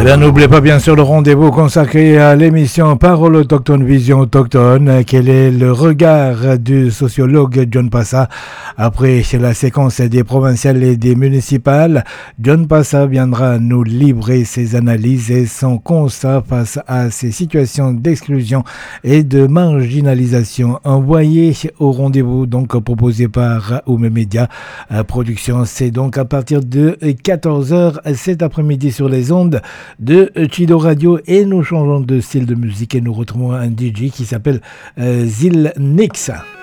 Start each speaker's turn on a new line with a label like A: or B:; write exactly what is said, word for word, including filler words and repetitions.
A: Et là, n'oubliez pas bien sûr le rendez-vous consacré à l'émission Parole autochtone, Vision autochtone. Quel est le regard du sociologue John Passa après la séquence des provinciales et des municipales? John Passa viendra nous livrer ses analyses et son constat face à ces situations d'exclusion et de marginalisation. Envoyé au rendez-vous donc proposé par Oumé Média Production. C'est donc à partir de quatorze heures cet après-midi sur les ondes de Chido Radio, et nous changeons de style de musique et nous retrouvons un D J qui s'appelle euh, Zil Nix.